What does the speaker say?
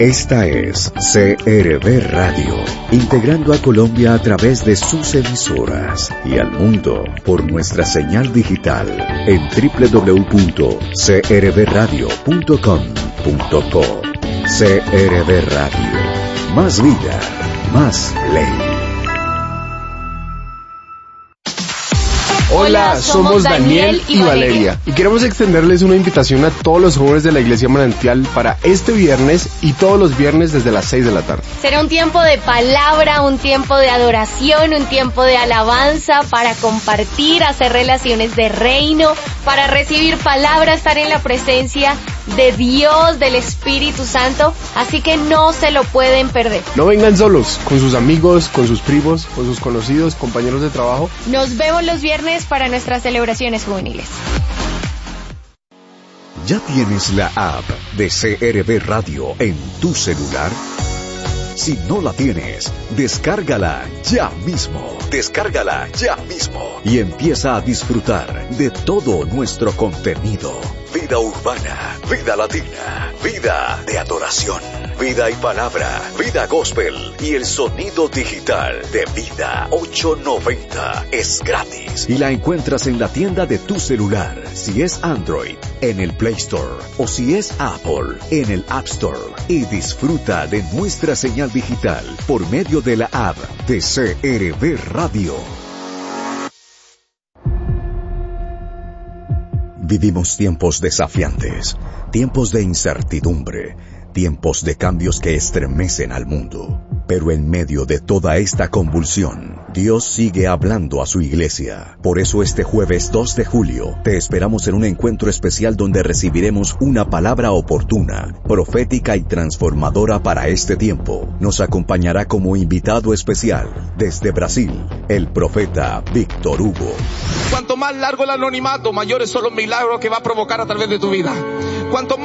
Esta es CRB Radio, integrando a Colombia a través de sus emisoras y al mundo por nuestra señal digital en www.crbradio.com.co. CRB Radio, más vida, más ley. Hola, somos Daniel y Valeria y queremos extenderles una invitación a todos los jóvenes de la Iglesia Manantial para este viernes y todos los viernes desde las 6 de la tarde. Será un tiempo de palabra, un tiempo de adoración, un tiempo de alabanza para compartir, hacer relaciones de reino, para recibir palabra, estar en la presencia de Dios, del Espíritu Santo, así que no se lo pueden perder. No vengan solos, con sus amigos, con sus primos, con sus conocidos, compañeros de trabajo. Nos vemos los viernes para nuestras celebraciones juveniles. ¿Ya tienes la app de CRB Radio en tu celular? Si no la tienes, descárgala ya mismo. Descárgala ya mismo y empieza a disfrutar de todo nuestro contenido. Vida urbana, vida latina, vida de adoración, vida y palabra, vida gospel y el sonido digital de Vida 890 es gratis y la encuentras en la tienda de tu celular, si es Android, en el Play Store o si es Apple, en el App Store, y disfruta de nuestra señal digital por medio de la app de CRB Radio. Vivimos tiempos desafiantes, tiempos de incertidumbre, tiempos de cambios que estremecen al mundo. Pero en medio de toda esta convulsión, Dios sigue hablando a su iglesia. Por eso este jueves 2 de julio, te esperamos en un encuentro especial donde recibiremos una palabra oportuna, profética y transformadora para este tiempo. Nos acompañará como invitado especial, desde Brasil, el profeta Víctor Hugo. Cuanto más largo el anonimato, mayores son los milagros que va a provocar a través de tu vida. Cuanto